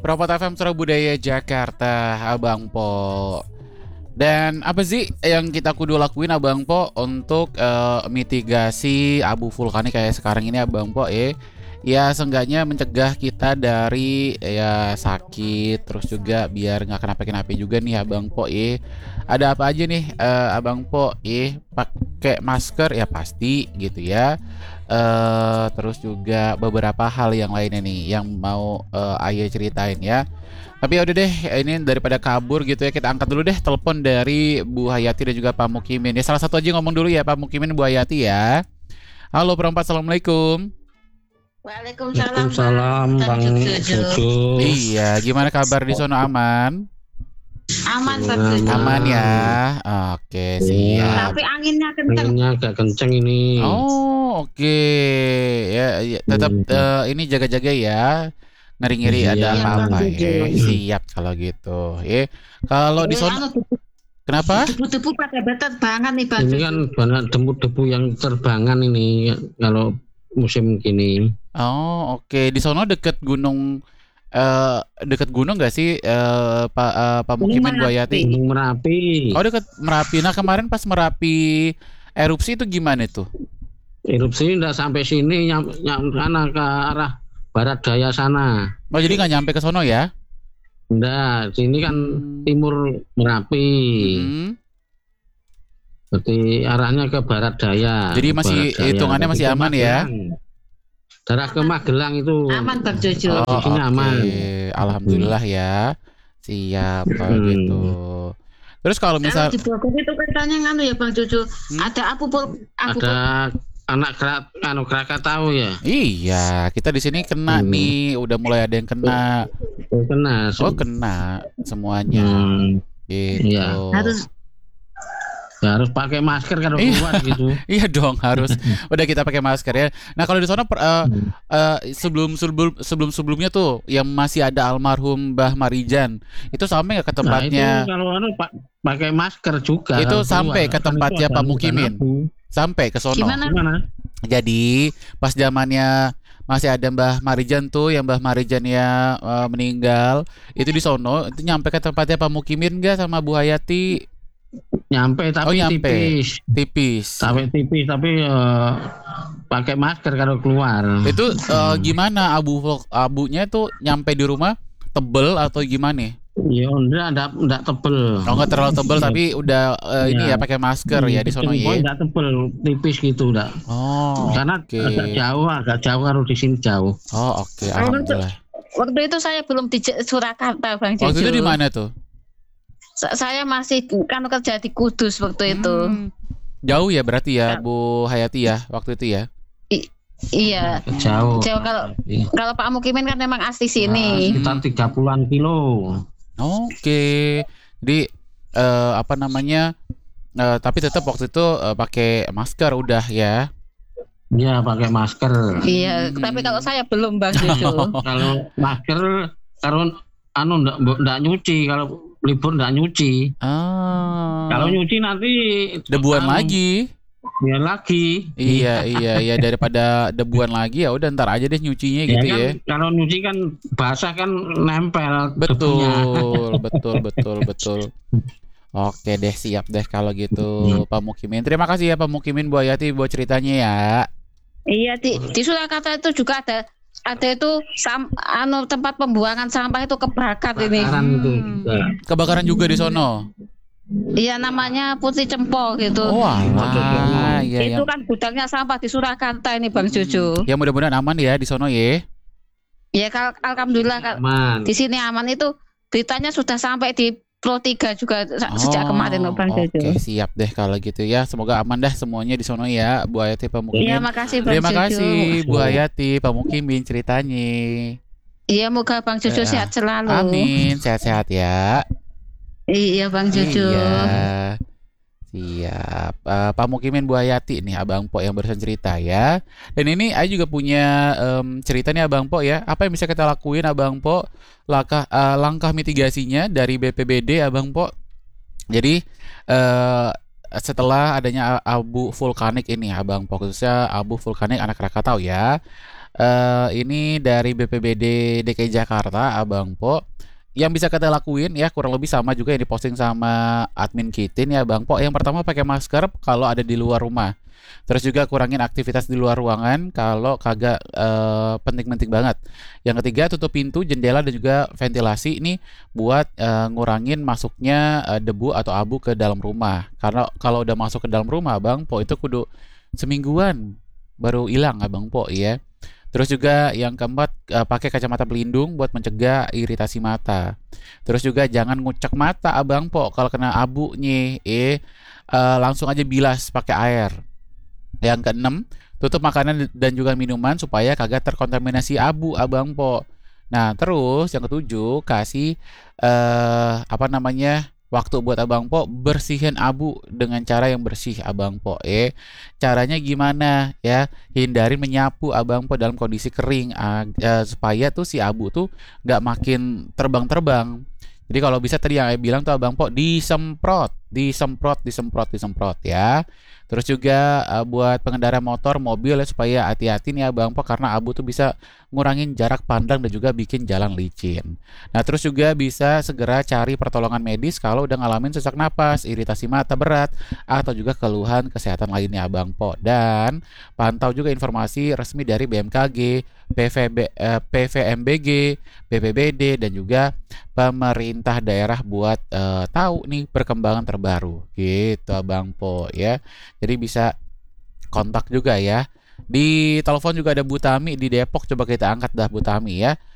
Propot FM Surabaya Jakarta, Abang Po. Dan apa sih yang kita kudu lakuin Abang Po untuk mitigasi abu vulkanik kayak sekarang ini Abang Po ya seenggaknya mencegah kita dari ya sakit, terus juga biar nggak kenapa-kenapa juga nih Abang Po ada apa aja nih Abang Po pakai masker ya pasti gitu ya. Terus juga beberapa hal yang lainnya nih yang mau Aye ceritain ya. Tapi udah deh, ini daripada kabur gitu ya, kita angkat dulu deh telepon dari Bu Hayati dan juga Pak Mukimin. Ya salah satu aja ngomong dulu ya Pak Mukimin, Bu Hayati ya. Halo perempat, assalamualaikum. Waalaikumsalam Waalaikumsalam Bang Jojo. Iya, gimana kabar di sono, aman? Aman Bang Jojo. Aman ya. Oke, siap. Tapi anginnya kenceng. Anginnya agak kenceng ini. Oh, oke. Ya, tetap ini jaga-jaga ya. Ngeri-ngeri Iya, ada apa-apa Bang Jojo. ya. Siap kalau gitu. Kalau di sono kenapa? Debu-debu pada berterbangan nih Bang Ini Jojo. kan banyak debu-debu yang terbangan ini kalau musim gini. Oh, oke. Di sono deket gunung nggak sih Pak Mukimin Bu Hayati? Gunung Merapi. Oh, deket Merapi. Nah, kemarin pas Merapi erupsi itu gimana tuh? Erupsi tidak sampai sini, sana ke arah barat daya sana. Oh, jadi nggak nyampe ke sono ya? Enggak, sini kan timur Merapi. Hmm. Berarti arahnya ke barat daya. Jadi masih Barat daya. hitungannya masih Ke aman ya? Magelang. Daerah ke Magelang itu. Aman Bang Jojo. Oh, di sini oke. aman. Alhamdulillah ya. Siap kalau gitu. Terus kalau Kalau misal di Bogor itu katanya nganu ya Bang Jojo. Ada Ada anak Krakatau ya. iya, kita di sini kena nih, udah mulai ada yang kena. Kena. Oh, kena semuanya. Gitu. Iya. Harus pakai masker kalau Iya. keluar gitu. Iya dong harus. Udah kita pakai masker ya. Nah kalau di sana sebelumnya tuh yang masih ada almarhum Mbah Marijan itu sampai nggak ke Nah, tempatnya? itu kalau pakai masker juga. Itu kalau sampai keluar. ke tempatnya Kan itu Pak ada Mukimin? abu. Sampai ke sono. Gimana? Jadi pas zamannya masih ada Mbah Marijan tuh, yang Mbah Marijannya meninggal, itu di sono, itu nyampe ke tempatnya Pak Mukimin nggak sama Bu Hayati? Nyampe tapi nyampe. tipis. Tipis. Sampai tipis tapi pakai masker kalau keluar. Itu gimana abunya tuh nyampe di rumah tebel atau gimana? Ya enggak tebel. Oh nggak terlalu tebel tapi udah ini ya pakai masker ya di sono ya. Enggak tebel, tipis gitu enggak. Oh. Karena oke. agak jauh kalau di sini jauh. Oh oke, alhamdulillah. Waktu itu saya belum di Surakarta Bang Jojo. Waktu itu di mana tuh? Saya masih kan kerja di Kudus waktu itu. Jauh ya berarti ya Bu Hayati ya waktu itu ya. Iya. Jauh. Jauh kalau Pak Mukimin kan memang asli sini. Sekitar 30-an kilo. Oke. Jadi apa namanya? Tapi tetap waktu itu pakai masker udah ya. Iya, pakai masker. Iya, tapi kalau saya belum Bang Jojo. Kalau masker kalau enggak nyuci, kalau libur enggak nyuci. Kalau nyuci nanti debuan lagi. Biar lagi. Iya daripada debuan lagi ya udah ntar aja deh nyucinya gitu kan, ya. Kalau nyuci kan basah kan nempel Betul, debunya. betul. Oke deh, siap deh kalau gitu Pak Mukimin. Terima kasih ya Pak Mukimin Bu Hayati buat ceritanya ya. Iya di Surakarta itu juga ada itu tempat pembuangan sampah itu kebakar ini. Kebakaran itu juga. Kebakaran juga di sono. Iya namanya Putri Cempo gitu. Oh alah, iya Itu kan gudangnya sampah di Surakarta ini Bang Jojo. Ya mudah-mudahan aman ya di sono ya. Ya alhamdulillah Aman. di sini aman itu beritanya sudah sampai di Pro 3 juga sejak kemarin Bang Jojo. Oke, siap deh kalau gitu ya. Semoga aman dah semuanya di sono ya, Bu Hayati Pak Mukimin. Iya, makasih Bang Terima Jojo. kasih Bu Hayati Pak Mukimin ceritanya. Iya, moga Bang Jojo sehat selalu. Amin, sehat-sehat ya. Iya, Bang Jojo. Iya. Siap. Pak Mukimin Bu Hayati nih Abang Po yang barusan cerita ya. Dan ini Ayu juga punya cerita nih Abang Po ya. Apa yang bisa kita lakuin Abang Po? Langkah mitigasinya dari BPBD Abang Po. Jadi setelah adanya abu vulkanik ini Abang Po, khususnya abu vulkanik Anak Krakatau ya. Ini dari BPBD DKI Jakarta, Abang Po. Yang bisa kita lakuin ya kurang lebih sama juga yang diposting sama admin Kitin ya Bang Po. Yang pertama pakai masker kalau ada di luar rumah. Terus juga kurangin aktivitas di luar ruangan kalau kagak penting-penting banget. Yang ketiga tutup pintu, jendela dan juga ventilasi ini buat ngurangin masuknya debu atau abu ke dalam rumah. Karena kalau udah masuk ke dalam rumah Bang Po itu kudu semingguan baru hilang Abang Po ya. Terus juga yang keempat pakai kacamata pelindung buat mencegah iritasi mata. Terus juga jangan ngucek mata Abang Po kalau kena abunya, langsung aja bilas pakai air. Yang keenam, tutup makanan dan juga minuman supaya kagak terkontaminasi abu Abang Po. Nah, terus yang ketujuh kasih apa namanya? Waktu buat Abang Po bersihin abu dengan cara yang bersih Abang Po. Caranya gimana ya? Hindarin menyapu Abang Po dalam kondisi kering supaya tuh si abu tuh nggak makin terbang-terbang. Jadi kalau bisa tadi yang saya bilang tuh Abang Po disemprot ya. Terus juga buat pengendara motor, mobil ya supaya hati-hati nih Abang Po karena abu tuh bisa ngurangin jarak pandang dan juga bikin jalan licin. Nah, terus juga bisa segera cari pertolongan medis kalau udah ngalamin sesak napas, iritasi mata berat atau juga keluhan kesehatan lainnya Abang Po. Dan pantau juga informasi resmi dari BMKG, PVMBG, BPBD dan juga pemerintah daerah buat tahu nih perkembangan terbaru gitu Abang Po ya. Jadi bisa kontak juga ya. Di telepon juga ada Bu Tami di Depok, coba kita angkat dah Bu Tami ya.